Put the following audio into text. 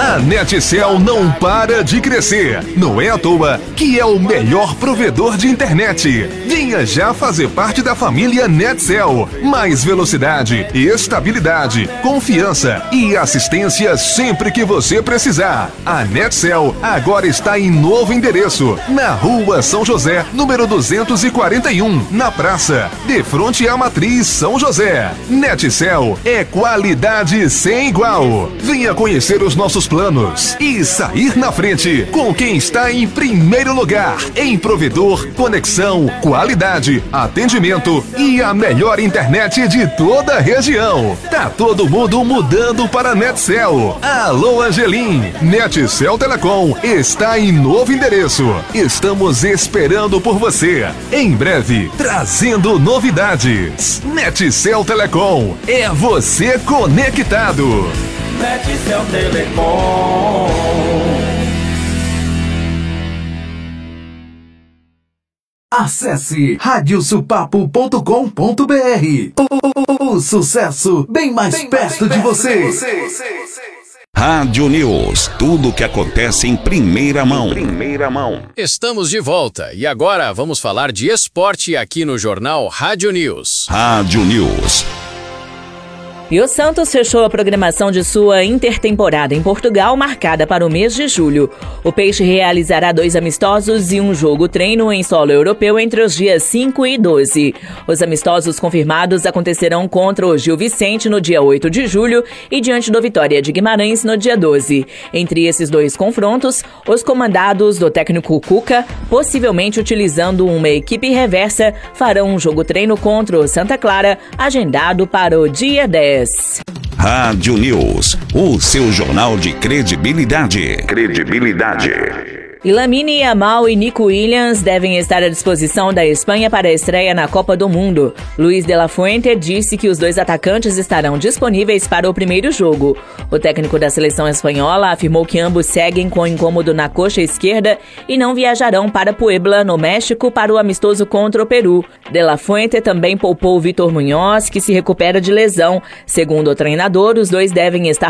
A Netcel não para de crescer. Não é à toa que é o melhor provedor de internet. Venha já fazer parte da família Netcel. Mais velocidade, estabilidade, confiança e assistência sempre que você precisar. A Netcel agora está em novo endereço, na Rua São José, número 241, na praça, de frente à Matriz São José. Netcel é qualidade sem igual. Venha conhecer os nossos planos e sair na frente com quem está em primeiro lugar em provedor, conexão, qualidade, atendimento e a melhor internet de toda a região. Tá todo mundo mudando para Netcel. Alô, Angelim. Netcel Telecom está em novo endereço. Estamos esperando por você. Em breve, trazendo novidades. Netcel Telecom é você conectado. Netcel Telecom. Acesse radiosupapo.com.br. O sucesso bem mais perto de você. Rádio News, tudo o que acontece em primeira mão. Estamos de volta e agora vamos falar de esporte aqui no jornal Rádio News. Rádio News. E o Santos fechou a programação de sua intertemporada em Portugal, marcada para o mês de julho. O Peixe realizará 2 amistosos e um jogo-treino em solo europeu entre os dias 5 e 12. Os amistosos confirmados acontecerão contra o Gil Vicente no dia 8 de julho e diante do Vitória de Guimarães no dia 12. Entre esses 2 confrontos, os comandados do técnico Cuca, possivelmente utilizando uma equipe reversa, farão um jogo-treino contra o Santa Clara, agendado para o dia 10. Rádio News, o seu jornal de credibilidade. E Lamine Yamal e Nico Williams devem estar à disposição da Espanha para a estreia na Copa do Mundo. Luis de la Fuente disse que os 2 atacantes estarão disponíveis para o primeiro jogo. O técnico da seleção espanhola afirmou que ambos seguem com incômodo na coxa esquerda e não viajarão para Puebla, no México, para o amistoso contra o Peru. De la Fuente também poupou Vitor Munhoz, que se recupera de lesão. Segundo o treinador, os 2 devem estar